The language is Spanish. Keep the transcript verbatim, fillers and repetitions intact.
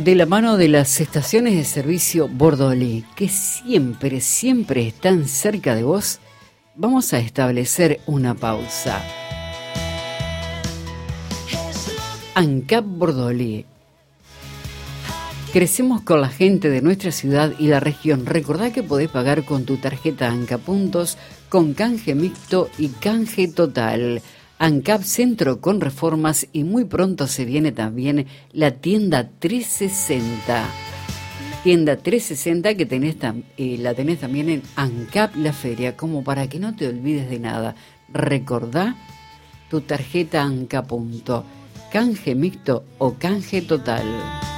De la mano de las estaciones de servicio Bordeaux, que siempre, siempre están cerca de vos, vamos a establecer una pausa. ANCAP Bordeaux. Crecemos con la gente de nuestra ciudad y la región. Recordá que podés pagar con tu tarjeta ANCAP Puntos, con canje mixto y canje total. ANCAP Centro con reformas y muy pronto se viene también la tienda trescientos sesenta. Tienda trescientos sesenta que tenés eh, la tenés también en ANCAP La Feria, como para que no te olvides de nada. Recordá tu tarjeta ANCAP Punto, canje mixto o canje total.